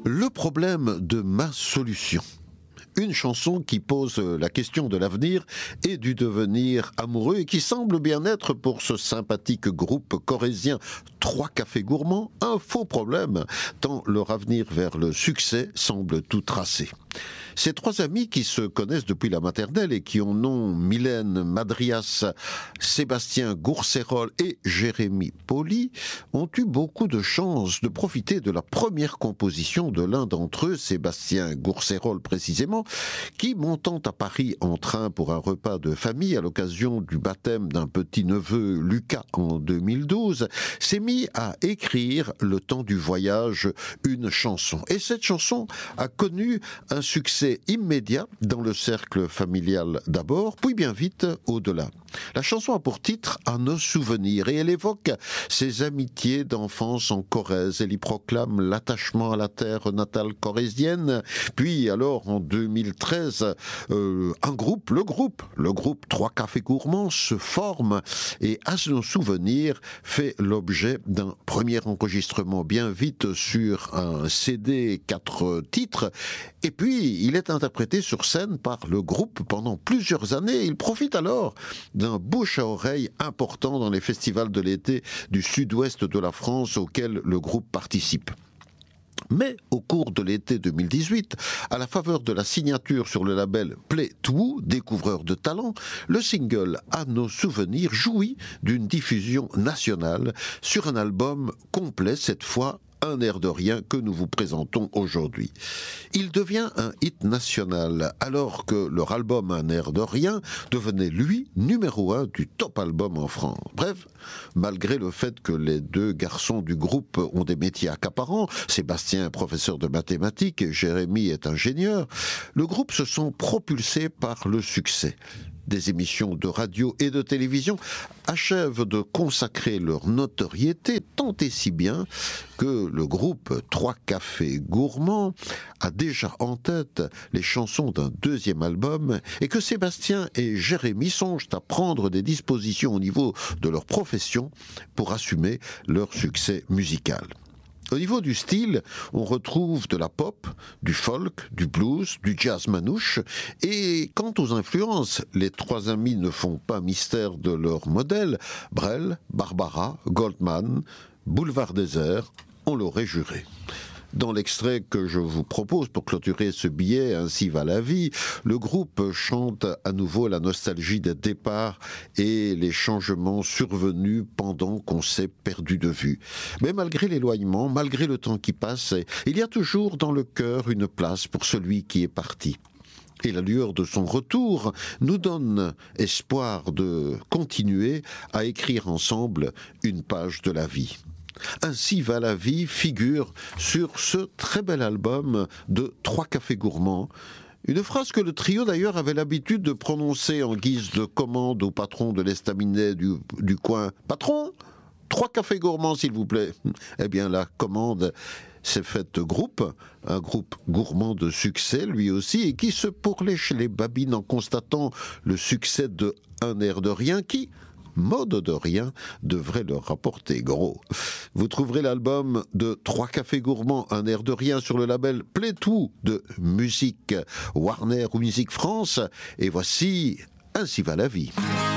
Le problème de ma solution. Une chanson qui pose la question de l'avenir et du devenir amoureux et qui semble bien être pour ce sympathique groupe corrézien Trois Cafés Gourmands un faux problème, tant leur avenir vers le succès semble tout tracé. Ces trois amis qui se connaissent depuis la maternelle et qui ont nom Mylène Madrias, Sébastien Gourcerol et Jérémy Poli ont eu beaucoup de chance de profiter de la première composition de l'un d'entre eux, Sébastien Gourcerol précisément, qui, montant à Paris en train pour un repas de famille à l'occasion du baptême d'un petit-neveu Lucas en 2012, s'est mis à écrire, le temps du voyage, une chanson. Et cette chanson a connu un succès immédiat dans le cercle familial d'abord, puis bien vite au-delà. La chanson a pour titre « À nos souvenirs » et elle évoque ses amitiés d'enfance en Corrèze. Elle y proclame l'attachement à la terre natale corrézienne. Puis alors en 2013, le groupe Trois Cafés Gourmands se forme et « À nos souvenirs » fait l'objet d'un premier enregistrement bien vite sur un CD 4 titres. Et puis il est interprété sur scène par le groupe pendant plusieurs années. Il profite alors d'un bouche à oreille important dans les festivals de l'été du sud-ouest de la France auxquels le groupe participe. Mais au cours de l'été 2018, à la faveur de la signature sur le label Play To, découvreur de talent, le single « À nos souvenirs » jouit d'une diffusion nationale sur un album complet, cette fois un air de rien que nous vous présentons aujourd'hui. Il devient un hit national, alors que leur album Un air de rien devenait, lui, numéro 1 du top album en France. Bref, malgré le fait que les deux garçons du groupe ont des métiers accaparants, Sébastien, professeur de mathématiques, et Jérémy est ingénieur, le groupe se sent propulsé par le succès. Des émissions de radio et de télévision achèvent de consacrer leur notoriété tant et si bien que le groupe Trois Cafés Gourmands a déjà en tête les chansons d'un deuxième album et que Sébastien et Jérémy songent à prendre des dispositions au niveau de leur profession pour assumer leur succès musical. Au niveau du style, on retrouve de la pop, du folk, du blues, du jazz manouche. Et quant aux influences, les trois amis ne font pas mystère de leur modèle. Brel, Barbara, Goldman, Boulevard Désert, on l'aurait juré. Dans l'extrait que je vous propose pour clôturer ce billet, Ainsi va la vie, le groupe chante à nouveau la nostalgie des départs et les changements survenus pendant qu'on s'est perdu de vue. Mais malgré l'éloignement, malgré le temps qui passe, il y a toujours dans le cœur une place pour celui qui est parti. Et la lueur de son retour nous donne espoir de continuer à écrire ensemble une page de la vie. Ainsi va la vie figure sur ce très bel album de Trois Cafés Gourmands. Une phrase que le trio d'ailleurs avait l'habitude de prononcer en guise de commande au patron de l'estaminet du coin. « Patron, 3 cafés gourmands s'il vous plaît ». Eh bien la commande s'est faite un groupe gourmand de succès lui aussi, et qui se pourlèche les babines en constatant le succès de Un air de rien qui, mode de rien, devrait leur rapporter gros. Vous trouverez l'album de Trois Cafés Gourmands, Un air de rien, sur le label Play To de Musique Warner ou Musique France. Et voici Ainsi va la vie.